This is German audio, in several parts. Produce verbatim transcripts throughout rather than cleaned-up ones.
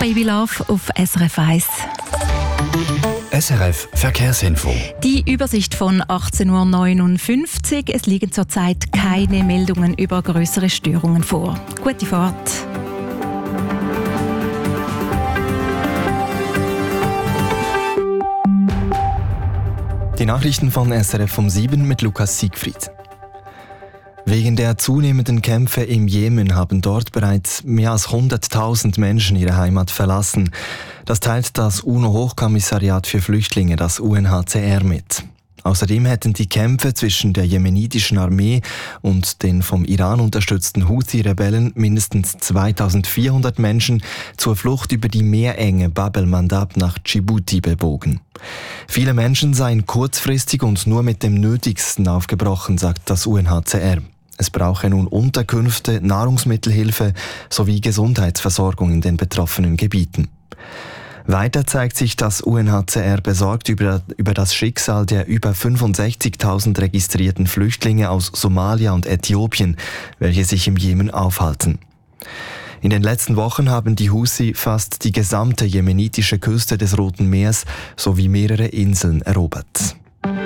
Baby Love auf S R F eins. S R F Verkehrsinfo. Die Übersicht von achtzehn Uhr neunundfünfzig. Es liegen zurzeit keine Meldungen über größere Störungen vor. Gute Fahrt. Die Nachrichten von S R F um sieben mit Lukas Siegfried. Wegen der zunehmenden Kämpfe im Jemen haben dort bereits mehr als hunderttausend Menschen ihre Heimat verlassen. Das teilt das UNO-Hochkommissariat für Flüchtlinge, das U N H C R, mit. Außerdem hätten die Kämpfe zwischen der jemenitischen Armee und den vom Iran unterstützten Houthi-Rebellen mindestens zweitausendvierhundert Menschen zur Flucht über die Meerenge Bab el-Mandab nach Djibouti bewogen. Viele Menschen seien kurzfristig und nur mit dem Nötigsten aufgebrochen, sagt das U N H C R. Es brauche nun Unterkünfte, Nahrungsmittelhilfe sowie Gesundheitsversorgung in den betroffenen Gebieten. Weiter zeigt sich das U N H C R besorgt über, über das Schicksal der über fünfundsechzigtausend registrierten Flüchtlinge aus Somalia und Äthiopien, welche sich im Jemen aufhalten. In den letzten Wochen haben die Houthi fast die gesamte jemenitische Küste des Roten Meers sowie mehrere Inseln erobert.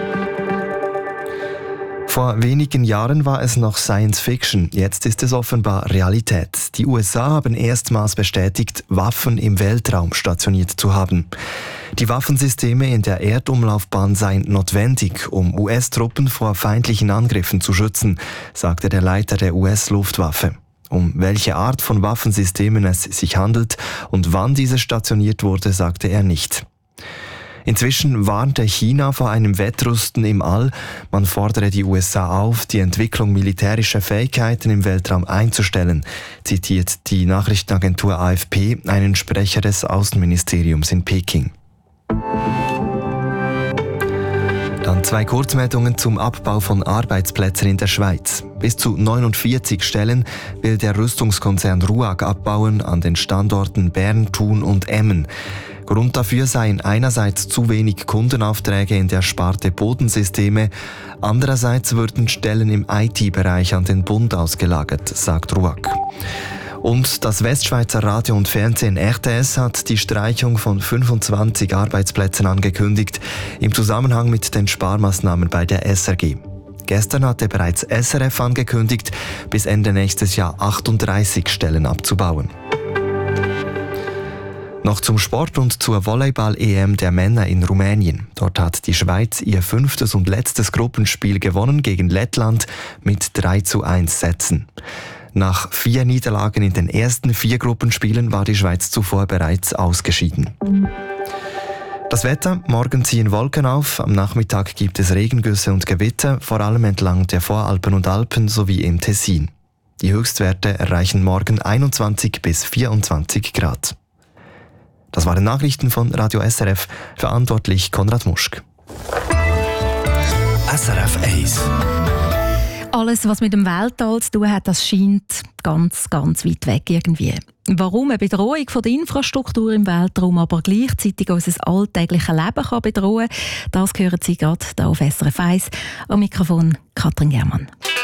Vor wenigen Jahren war es noch Science Fiction, jetzt ist es offenbar Realität. Die U S A haben erstmals bestätigt, Waffen im Weltraum stationiert zu haben. Die Waffensysteme in der Erdumlaufbahn seien notwendig, um U S-Truppen vor feindlichen Angriffen zu schützen, sagte der Leiter der U S-Luftwaffe. Um welche Art von Waffensystemen es sich handelt und wann diese stationiert wurde, sagte er nicht. Inzwischen warnte China vor einem Wettrüsten im All. Man fordere die U S A auf, die Entwicklung militärischer Fähigkeiten im Weltraum einzustellen, zitiert die Nachrichtenagentur A F P einen Sprecher des Außenministeriums in Peking. Dann zwei Kurzmeldungen zum Abbau von Arbeitsplätzen in der Schweiz. Bis zu neunundvierzig Stellen will der Rüstungskonzern RUAG abbauen an den Standorten Bern, Thun und Emmen. Grund dafür seien einerseits zu wenig Kundenaufträge in der Sparte Bodensysteme, andererseits würden Stellen im I T-Bereich an den Bund ausgelagert, sagt RUAG. Und das Westschweizer Radio und Fernsehen R T S hat die Streichung von fünfundzwanzig Arbeitsplätzen angekündigt, im Zusammenhang mit den Sparmaßnahmen bei der S R G. Gestern hatte bereits S R F angekündigt, bis Ende nächstes Jahr achtunddreißig Stellen abzubauen. Noch zum Sport und zur Volleyball-E M der Männer in Rumänien. Dort hat die Schweiz ihr fünftes und letztes Gruppenspiel gewonnen gegen Lettland mit drei zu eins Sätzen. Nach vier Niederlagen in den ersten vier Gruppenspielen war die Schweiz zuvor bereits ausgeschieden. Das Wetter: Morgen ziehen Wolken auf, am Nachmittag gibt es Regengüsse und Gewitter, vor allem entlang der Voralpen und Alpen sowie im Tessin. Die Höchstwerte erreichen morgen einundzwanzig bis vierundzwanzig Grad. Das waren Nachrichten von Radio S R F, verantwortlich Konrad Muschk. S R F eins. Alles, was mit dem Weltall zu tun hat, das scheint ganz, ganz weit weg irgendwie. Warum eine Bedrohung von der Infrastruktur im Weltraum aber gleichzeitig unser alltägliches Leben kann bedrohen kann, das hören Sie gerade hier auf S R F eins. Am Mikrofon Katrin Germann.